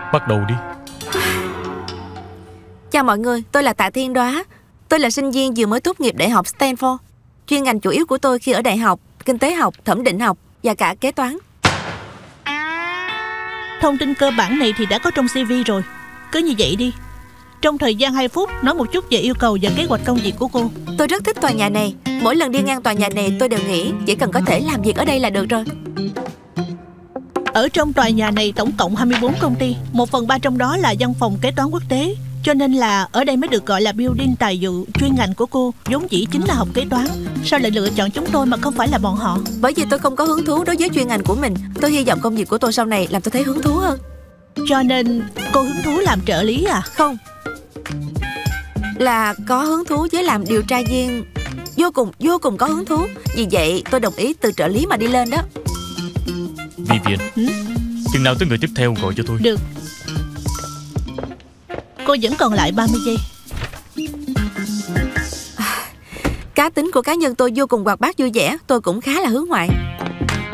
Bắt đầu đi. Chào mọi người, tôi là Tạ Thiên Đóa. Tôi là sinh viên vừa mới tốt nghiệp Đại học Stanford. Chuyên ngành chủ yếu của tôi khi ở đại học, kinh tế học, thẩm định học và cả kế toán. Thông tin cơ bản này thì đã có trong CV rồi. Cứ như vậy đi. Trong thời gian 2 phút, nói một chút về yêu cầu và kế hoạch công việc của cô. Tôi rất thích tòa nhà này. Mỗi lần đi ngang tòa nhà này tôi đều nghĩ chỉ cần có thể làm việc ở đây là được rồi. Ở trong tòa nhà này tổng cộng 24 công ty, 1/3 trong đó là văn phòng kế toán quốc tế. Cho nên là ở đây mới được gọi là building tài vụ. Chuyên ngành của cô vốn dĩ chính là học kế toán. Sao lại lựa chọn chúng tôi mà không phải là bọn họ? Bởi vì tôi không có hứng thú đối với chuyên ngành của mình. Tôi hy vọng công việc của tôi sau này làm tôi thấy hứng thú hơn. Cho nên cô hứng thú làm trợ lý à? Không, là có hứng thú với làm điều tra viên. Vô cùng có hứng thú. Vì vậy tôi đồng ý từ trợ lý mà đi lên đó. Vivian, chừng nào tới người tiếp theo gọi cho tôi. Được. Cô vẫn còn lại 30 giây. Cá tính của cá nhân tôi vô cùng hoạt bát vui vẻ. Tôi cũng khá là hướng ngoại.